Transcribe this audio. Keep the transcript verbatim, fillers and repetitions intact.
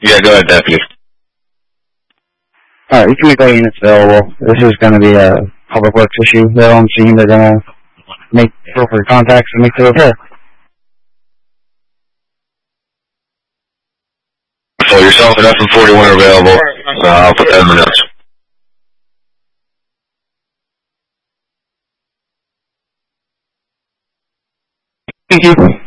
Yeah, go ahead, deputy. Alright, you can make all units available. This is going to be a public works issue. They're on scene. They're going to make appropriate contacts and make the repair. So yourself and F M forty-one are available. Uh, I'll put that in the notes. Thank you.